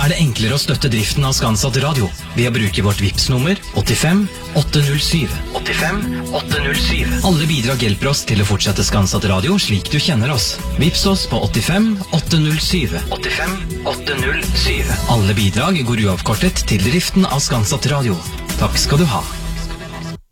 er det enklere å støtte driften av Skansatt Radio ved å bruke vårt Vipps-nummer 85 807. 85 807. Alle bidrag hjelper oss til å fortsette Skansatt Radio slik du kjenner oss. Vipps oss på 85 807. 85 807. Alle bidrag går uavkortet til driften av Skansatt Radio. Takk skal du ha.